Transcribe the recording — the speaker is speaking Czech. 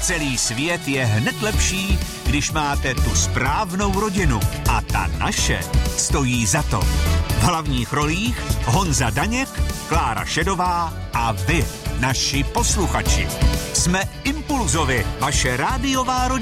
Celý svět je hned lepší, když máte tu správnou rodinu. A ta naše stojí za to. V hlavních rolích Honza Daněk, Klára Šedová a vy, naši posluchači. Jsme Impulzovi, vaše rádiová rodina.